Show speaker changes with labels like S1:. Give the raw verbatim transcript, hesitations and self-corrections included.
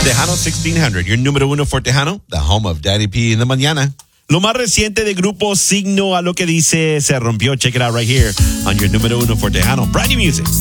S1: Tejano sixteen hundred, your número uno for Tejano, the home of Daddy P in the mañana. Lo más reciente de Grupo Signo a lo que dice se rompió. Check it out right here on your número uno for Tejano. Brand new music.